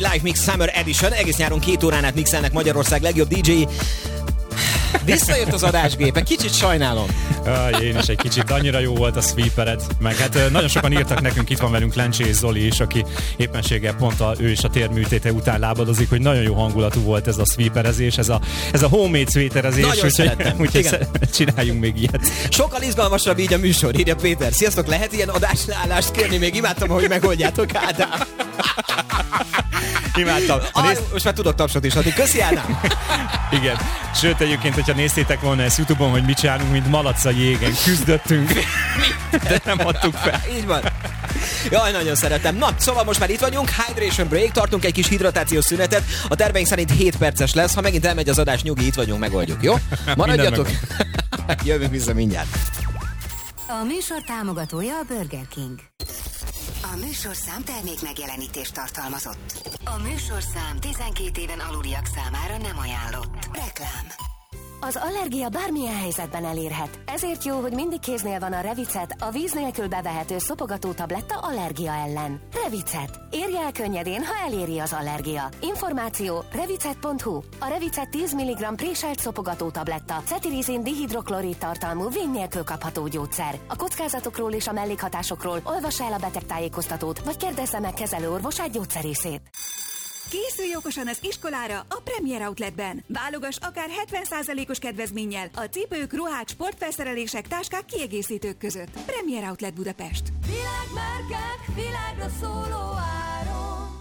Live Mix Summer Edition, egész nyáron 2 órán át mixelnek Magyarország legjobb DJ-i. Visszajött az adásgép, kicsit sajnálom. Én is egy kicsit, annyira jó volt a sweepered, meg hát nagyon sokan írtak nekünk, itt van velünk Lencsé és Zoli is, aki éppenséggel pont ő is a térműtéte után lábadozik, hogy nagyon jó hangulatú volt ez a sweeperezés, ez a homemade sweeperezés. Nagyon szeretem. Úgyhogy csináljunk még ilyet. Sokkal izgalmasabb így a műsor, írja Péter. Sziasztok, lehet ilyen adásállást kérni? Még imádtam, hogy megoldjátok, Ádám. Imádtam. Most már tudok tapsot is adni. Köszi, Ádám! Igen. Sőt, egyébként, hogyha néztétek volna ezt YouTube-on, hogy mit csinálunk, mint malac a jégen, küzdöttünk, de nem adtuk fel. Így van. Jaj, nagyon szeretem. Na, szóval most már itt vagyunk, hydration break, tartunk egy kis hidratációs szünetet. A terveink szerint 7 perces lesz, ha megint elmegy az adás, nyugi, itt vagyunk, megoldjuk, jó? Maradjatok! Jövünk vissza mindjárt. A műsor támogatója a Burger King. A műsorszám termék megjelenítést tartalmazott. A műsorszám 12 éven aluliak számára nem ajánlott. Reklám. Az allergia bármilyen helyzetben elérhet. Ezért jó, hogy mindig kéznél van a Revicet, a víz nélkül bevehető szopogató tabletta allergia ellen. Revicet. Érje el könnyedén, ha eléri az allergia. Információ revicet.hu. A Revicet 10 mg préselt szopogató tabletta, cetirizin dihidroklorid tartalmú vín nélkül kapható gyógyszer. A kockázatokról és a mellékhatásokról olvass el a betegtájékoztatót, vagy kérdezze meg kezelőorvosát, gyógyszerészét. Készülj okosan az iskolára a Premier Outletben. Válogass akár 70%-os kedvezménnyel a cipők, ruhák, sportfelszerelések, táskák, kiegészítők között. Premier Outlet Budapest. Világmárkák, világra szóló áron.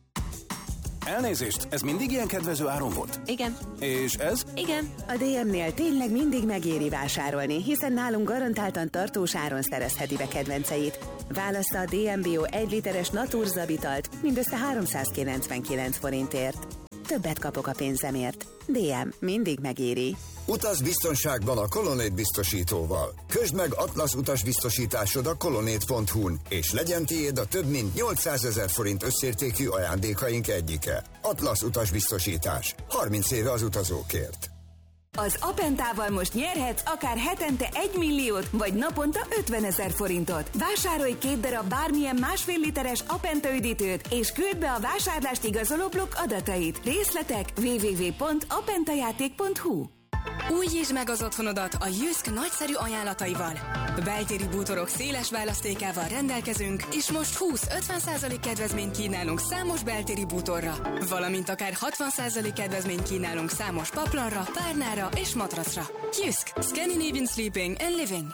Elnézést, ez mindig ilyen kedvező áron volt? Igen. És ez? Igen. A DM-nél tényleg mindig megéri vásárolni, hiszen nálunk garantáltan tartós áron szerezheti be kedvenceit. Válassza a DM Bio 1 literes Naturzabitalt mindössze 399 forintért. Többet kapok a pénzemért. DM mindig megéri. Utaz biztonságban a Colonnade biztosítóval. Közd meg Atlasz utasbiztosításod a colonnade.hu-n, és legyen tiéd a több mint 800 000 forint összértékű ajándékaink egyike. Atlasz utasbiztosítás. 30 éve az utazókért. Az Apentával most nyerhetsz akár hetente 1 milliót, vagy naponta 50 000 forintot. Vásárolj 2 darab bármilyen 1,5 literes Apenta üdítőt, és küld be a vásárlást igazoló blokk adatait. Részletek www.apentajáték.hu. Újítsd meg az otthonodat a Jysk nagyszerű ajánlataival. Beltéri bútorok széles választékával rendelkezünk, és most 20-50% kedvezményt kínálunk számos beltéri bútorra, valamint akár 60% kedvezményt kínálunk számos paplanra, párnára és matracra. Jysk, Scandinavian Sleeping and Living.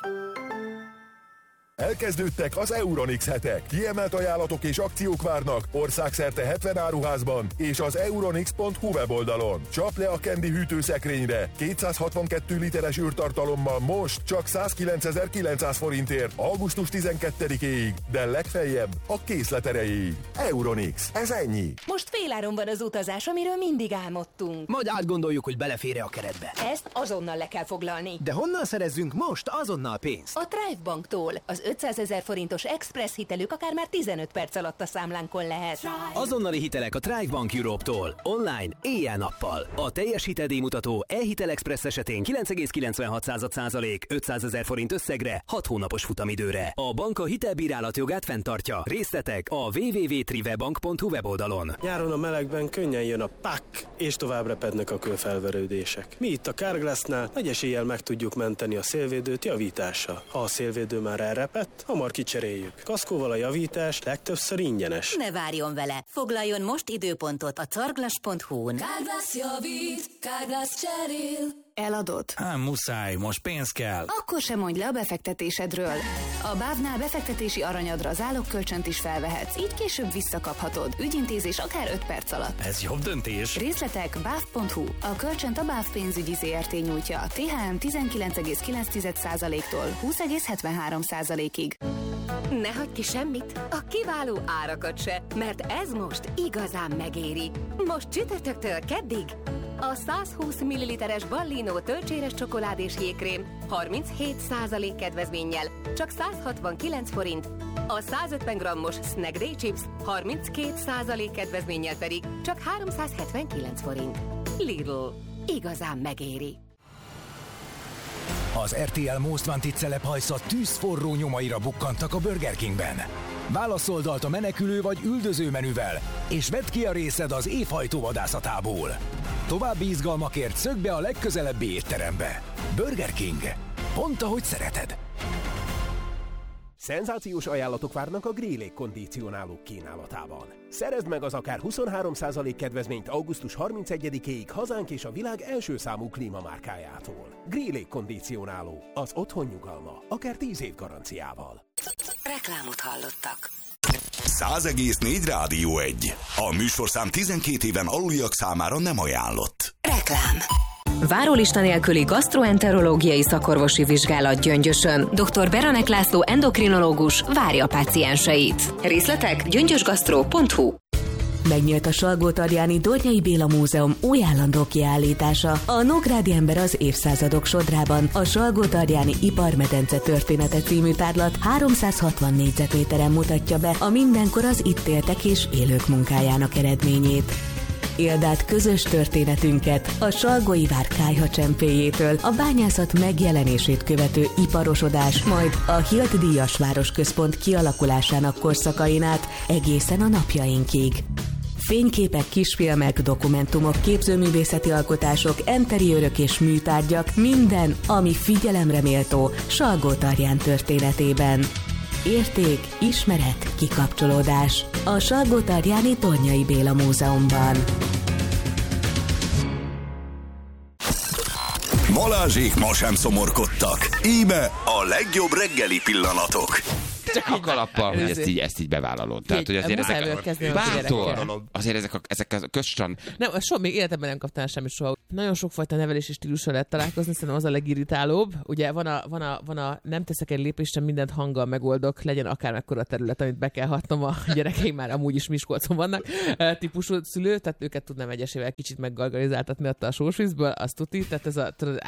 Elkezdődtek az Euronix hetek. Kiemelt ajánlatok és akciók várnak országszerte 70 áruházban és az euronix.hu weboldalon. Csap le a Candy hűtőszekrényre 262 literes űrtartalommal most csak 109.900 forintért augusztus 12-éig, de legfeljebb a készlet erejéig. Euronix, ez ennyi. Most féláron van az utazás, amiről mindig álmodtunk. Majd átgondoljuk, hogy belefér-e a keretbe. Ezt azonnal le kell foglalni. De honnan szerezzünk most azonnal pénzt? A Thrive Banktól. Az 500 000 forintos express hitelük akár már 15 perc alatt a számlánkon lehet. Azonnali hitelek a Thrive Bank Europe-tól. Online, éjjel-nappal. A teljes hiteldíjmutató e-hitel express esetén 9,96%, 500 000 forint összegre, 6 hónapos futamidőre. A bank a hitelbírálat jogát fenntartja. Részletek a www.trivebank.hu weboldalon. Nyáron a melegben könnyen jön a pak, és tovább repednek a kőfelverődések. Mi itt a Carglassnál nagy eséllyel meg tudjuk menteni a szélvédőt javítással. Ha a szélvédő már elrepett, hamar kicseréljük. Kaszkóval a javítás legtöbbször ingyenes. Ne várjon vele! Foglaljon most időpontot a carglass.hu-n. Carglass javít, Carglass cserél. Eladod? Muszáj, most pénz kell. Akkor sem mondj le a befektetésedről. A BÁV-nál befektetési aranyadra zálokkölcsönt is felvehetsz, így később visszakaphatod. Ügyintézés akár 5 perc alatt. Ez jobb döntés. Részletek BÁV.hu. A kölcsönt a BÁV pénzügyi ZRT nyújtja. THM 19,9%-tól 20,73%-ig. Ne hagyj ki semmit, a kiváló árakat se, mert ez most igazán megéri. Most csütörtöktől keddig a 120 ml-es Ballino tölcséres csokoládés jégkrém 37% kedvezménnyel, csak 169 forint. A 150 g-os Snack Day Chips 32% kedvezménnyel pedig csak 379 forint. Lidl. Igazán megéri. Az RTL Most Wanted celephajsza tűzforró nyomaira bukkantak a Burger Kingben. Válasz oldalt a menekülő vagy üldöző menüvel, és vedd ki a részed az évhajtó vadászatából. További izgalmakért szökj be a legközelebbi étterembe. Burger King. Pont ahogy szereted. Szenzációs ajánlatok várnak a Grillé kondicionálók kínálatában. Szerezd meg az akár 23% kedvezményt augusztus 31-ig hazánk és a világ első számú klímamárkájától. Grillé kondicionáló, az otthon nyugalma, akár 10 év garanciával. Reklámot hallottak. 100,4 Rádió 1. A műsorszám 12 éven aluliak számára nem ajánlott. Reklám. Várólista nélküli gasztroenterológiai szakorvosi vizsgálat Gyöngyösön. Dr. Beranek László endokrinológus várja pácienseit. Részletek gyöngyösgasztro.hu. Megnyílt a Salgótarjáni Dornyai Béla Múzeum új állandó kiállítása. A Nógrádi ember az évszázadok sodrában a Salgótarjáni Iparmedence története című tárlat 360 négyzetméteren mutatja be a mindenkor az itt éltek és élők munkájának eredményét. Éld át közös történetünket a Salgói vár kályhacsempéjétől a bányászat megjelenését követő iparosodás, majd a Hilt Díjas Városközpont kialakulásának korszakain át egészen a napjainkig. Fényképek, kisfilmek, dokumentumok, képzőművészeti alkotások, enteriőrök és műtárgyak, minden, ami figyelemre méltó Salgótarján történetében. Érték, ismeret, kikapcsolódás. A Salgótarjáni Dornyai Béla Múzeumban. Balázsék ma sem szomorkodtak. Íme a legjobb reggeli pillanatok. Csak a kalappal, hogy ezt így bevállalod. Tehát, hogy azért ezek bátor. Azért ezek a közcsan. Nem, még életemben nem kaptál semmit soha. Nagyon sokfajta nevelési stílussal lehet találkozni, szerintem az a legirritálóbb. Ugye van a nem teszek egy lépést, sem mindent hanggal megoldok, legyen akármekkora terület, amit be kell hatnom, a gyerekeim már amúgy is Miskolcon vannak, típusú szülő, tehát őket tudnám egyesével kicsit meggargalizáltatni ott a sósvízből, azt tuti, tehát ez a, tudod,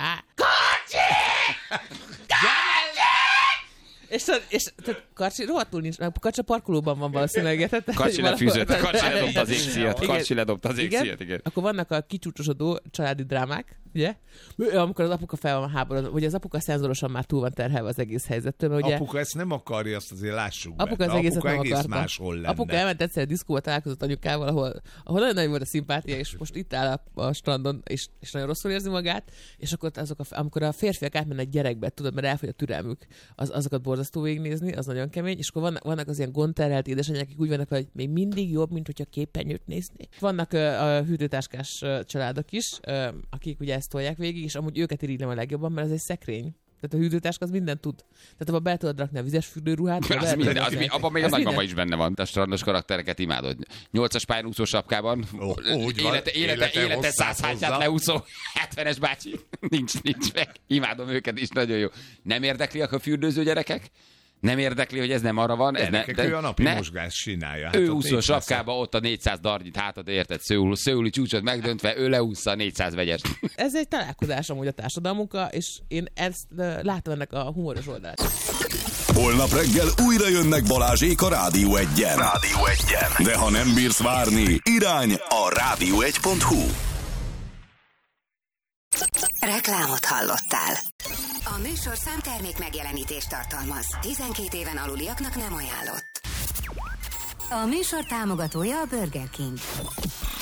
és tehát Karcsi rohadtul nincs, Karcsi a parkolóban van valószínűleg. Karcsi lefűzött, Karcsi ledobta az égszíjat, igen. Akkor vannak a kicsúcsosodó családi drámák, ugye? Amikor az apuka fel van háborodva, ugye az apuka szenzorosan már túl van terhelve az egész helyzettől. Mert ugye apuka ezt nem akarja, azt azért lássuk be. Apuka az egészet nem egész akarta. máshol lenne. Apuka elment egyszer a diszkóba, találkozott anyukával, ahol nagyon nagy volt a szimpátia, és most itt áll a strandon, és nagyon rosszul érzi magát, és akkor amikor a férfiak átmennek gyerekbe, tudod, mert elfogy a türelmük, azokat borzasztó végignézni, az nagyon kemény, és akkor vannak az ilyen gondterhelt édesanyák, akik úgy vannak, hogy még mindig jobb, mint hogyha képernyőt nézni. Vannak a hűtőtáskás családok is, akik ugye ezt tolják végig, és amúgy őket irigylem a legjobban, mert ez egy szekrény. Tehát a hűtőtáska az mindent tud. Tehát abban be tudod rakni a vizes fürdőruhát. Abban még a nagymama is benne van. A strandos karaktereket imádod. 8-as pályánúszó sapkában. Élete 100 hányát leúszó 70-es bácsi. Nincs meg. Imádom őket is, nagyon jó. Nem érdekliak a fürdőző gyerekek? Nem érdekli, hogy ez nem arra van. Ő a napi mozgás csinálja. Ő úszó sapkába, ott a 400 darnyit hátad, érted? Szőuli csúcsot megdöntve, ő leúszza a 400 vegyest. Ez egy találkozás amúgy a társadalmunkkal, és én ezt látom ennek a humoros oldalát. Holnap reggel újra jönnek Balázsék a Rádió 1-en. De ha nem bírsz várni, irány a rádió1.hu. Reklámot hallottál. A műsorszám termék megjelenítést tartalmaz. 12 éven aluliaknak nem ajánlott. A műsor támogatója a Burger King.